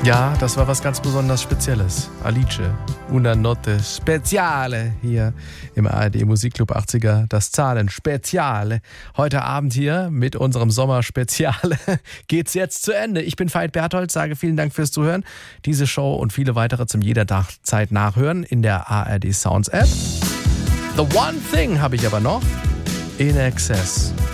Ja, das war was ganz besonders Spezielles. Alice, una notte speciale hier im ARD Musikclub 80er. Das Zahlen-Speziale. Heute Abend hier mit unserem Sommer-Speziale geht's jetzt zu Ende. Ich bin Veit Berthold, sage vielen Dank fürs Zuhören. Diese Show und viele weitere zum jederzeit nachhören in der ARD Sounds App. The One Thing habe ich aber noch. In Excess.